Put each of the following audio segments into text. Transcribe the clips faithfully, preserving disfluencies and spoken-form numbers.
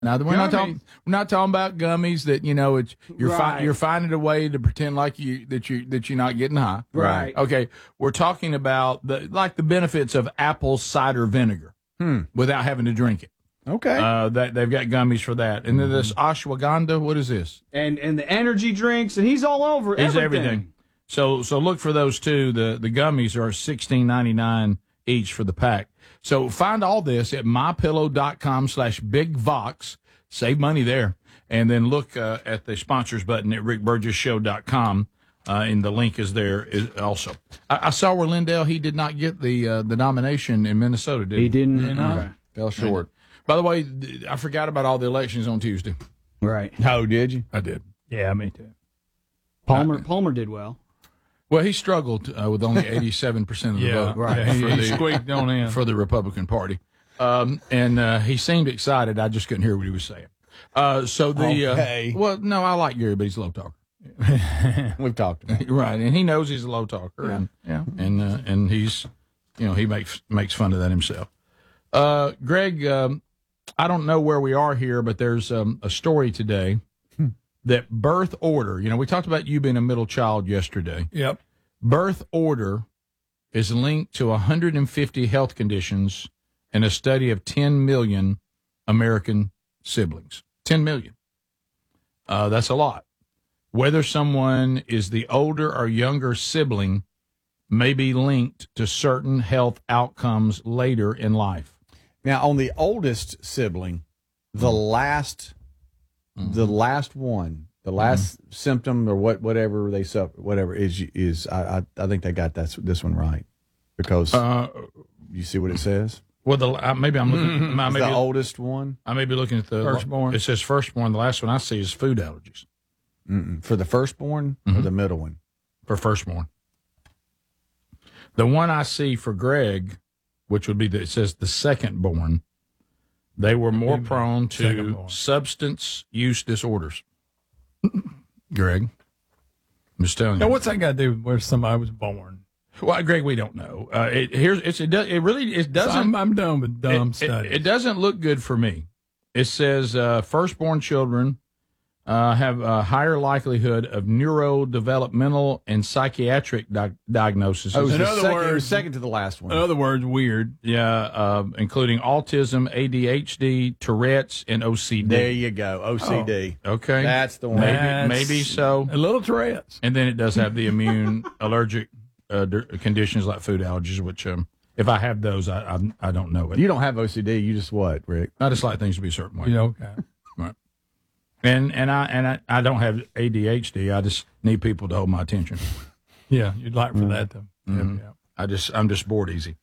Now we're not talking. We're not talking about gummies that you know. It's you're Right. fi- you're finding a way to pretend like you that you that you're not getting high. Right. Okay. We're talking about the like the benefits of apple cider vinegar Hmm. without having to drink it. Okay. Uh, that they've got gummies for that, and then this ashwagandha. What is this? And and the energy drinks, and he's all over Is everything. everything. So so look for those too. The the gummies are sixteen ninety nine each for the pack. So find all this at mypillow.com slash big vox. Save money there. And then look uh, at the sponsors button at rick burgess show dot com. Uh, and the link is there is also. I, I saw where Lindell, he did not get the uh, the nomination in Minnesota, did he? He didn't. You know? Okay. Fell short. By the way, I forgot about all the elections on Tuesday. Right. Oh, did you? I did. Yeah, me too. Palmer Palmer did well. Well, he struggled uh, with only eighty-seven percent of the Yeah, vote right. for, He the, squeaked on in. for the Republican Party. Um, and uh, he seemed excited. I just couldn't hear what he was saying. Uh, so the Okay. uh, well, no, I like Gary, but he's a low talker. We've talked about it. Right, and he knows he's a low talker, and Yeah. and uh, and he's, you know, he makes makes fun of that himself. Uh, Greg, um, I don't know where we are here, but there's um, a story today that birth order. You know, we talked about you being a middle child yesterday. Yep. Birth order is linked to one hundred fifty health conditions and a study of ten million American siblings. ten million. Uh, that's a lot. Whether someone is the older or younger sibling may be linked to certain health outcomes later in life. Now, on the oldest sibling, the last, the last one, the last symptom or what, whatever they suffer, whatever is is. I I, I think they got that this one right because Uh, you see what it says. well, the, uh, maybe I'm looking. I It's may the be, oldest one I may be looking at the Firstborn. It says firstborn. The last one I see is food allergies Mm-mm. for the firstborn or the middle one. for firstborn. The one I see for Greg, which would be the, it says the secondborn, they were more Maybe prone to secondborn. substance use disorders. Greg, I'm just telling you. Now, what's that got to do with where somebody was born? Well, Greg, we don't know. Uh, it here's it's it, does, it really it So doesn't I'm, I'm done with dumb it, studies. It, it doesn't look good for me. It says uh, firstborn children uh, have a higher likelihood of neurodevelopmental and psychiatric di- diagnoses. Oh, it was In the other second, words- it was second to the last one. In other words, weird. Yeah, uh, including autism, A D H D, Tourette's, and O C D. There you go. O C D. Okay, That's the one. maybe That's- maybe so. A little Tourette's. And then it does have the immune allergic uh, d- conditions like food allergies, which um, if I have those, I I, I don't know it. You don't have O C D. You just what, Rick? I just like things to be a certain way. You know, okay. Right. And and I and I, I don't have A D H D. I just need people to hold my attention. Yeah, you'd like for that to. Mhm. Yeah. I just I'm just bored easy.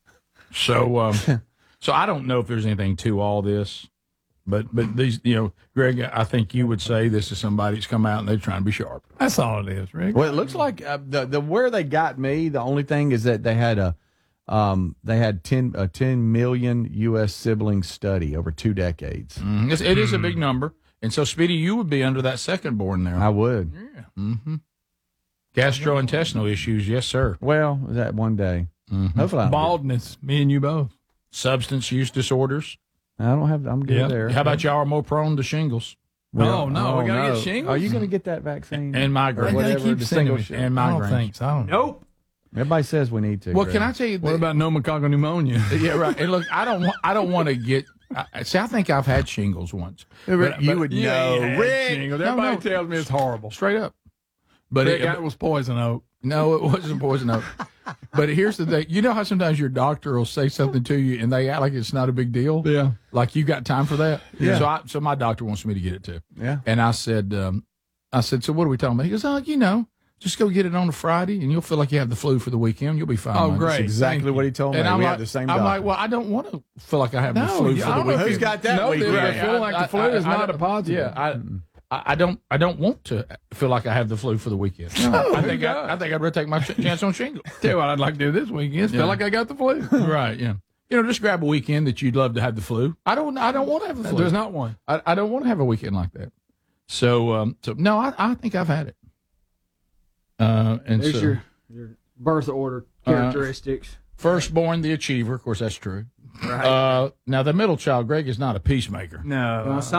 So um, so I don't know if there's anything to all this, but but these you know, Greg, I think you would say this is somebody that's come out and they're trying to be sharp. That's all it is, Rick. Well, it looks like uh, the the where they got me. The only thing is that they had a um they had ten a ten million U S sibling study over two decades. Mhm. It's, it is a big number, and so Speedy, you would be under that second born there. I would. Yeah. Mm-hmm. Gastrointestinal issues, yes, sir. Well, that one day. Mhm. Hopefully, I don't, Baldness, me and you both. Substance use disorders. I don't have. I'm good Yeah. there. How about y'all are more prone to shingles Oh, no, we gotta no. get shingles? Are you going to get that vaccine? and Or migraine? They whatever, keep the sending single me. shot. and I don't migraines. think so. I don't know. Nope. Everybody says we need to. Well, Greg. can I tell you? What that- about pneumococcal pneumonia? Yeah, right. And look, I don't want. I don't want to get. I, see, I think I've had shingles once. Rick, you would Yeah, know. you had Rick, shingles. no, Everybody no. tells me it's horrible. Straight up. But Rick, it, that was poison oak. no, it wasn't poison oak. But here's the thing. You know how sometimes your doctor will say something to you and they act like it's not a big deal. Yeah. Like you got time for that. Yeah. So I, so my doctor wants me to get it too. Yeah. And I said, um, I said, so what are we talking about? He goes, oh, you know, just go get it on a Friday and you'll feel like you have the flu for the weekend. You'll be fine. Oh, Monday." great. That's exactly Thank what you. he told me. And I'm we like, have the same I'm doctor. like, well, I don't want to feel like I have the No, flu yeah, for I the don't know weekend. Who's got that No, week? dude, I Rick? feel like the flu is not a positive. Yeah, I, I, I don't, I don't want to feel like I have the flu for the weekend. No, I who think, I, does? I think I'd rather take my ch- chance on shingles. Tell you what I'd like to do this weekend. is Yeah. Feel like I got the flu. Right? Yeah. You know, just grab a weekend that you'd love to have the flu. I don't, I don't want to have the flu. There's not one. I, I don't want to have a weekend like that. So, um, so no, I, I think I've had it. Uh, and There's so, your, your birth order characteristics. Firstborn, the achiever. Of course, that's true. Right. Uh, now, the middle child, Greg, is not a peacemaker. no. Well,